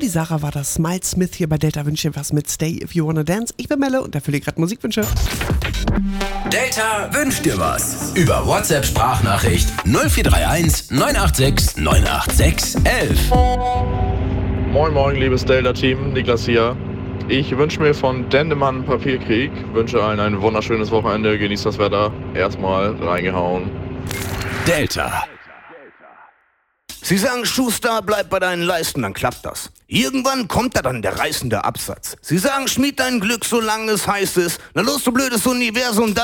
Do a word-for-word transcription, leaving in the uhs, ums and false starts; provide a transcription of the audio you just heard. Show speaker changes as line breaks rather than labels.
die Sarah war das. Miles Smith hier bei Delta wünscht dir was mit Stay If You Wanna Dance. Ich bin Melle und dafür liegt gerade Musikwünsche.
Delta wünscht dir was. Über WhatsApp-Sprachnachricht null vier drei eins neun acht sechs neun acht sechs eins eins.
Moin moin, liebes Delta-Team, Niklas hier. Ich wünsche mir von Dendemann Papierkrieg, wünsche allen ein wunderschönes Wochenende, genießt das Wetter. Erstmal reingehauen.
Delta.
Sie sagen, Schuster, bleib bei deinen Leisten, dann klappt das. Irgendwann kommt da dann der reißende Absatz. Sie sagen, schmied dein Glück, solange es heiß ist. Na los, du blödes Universum,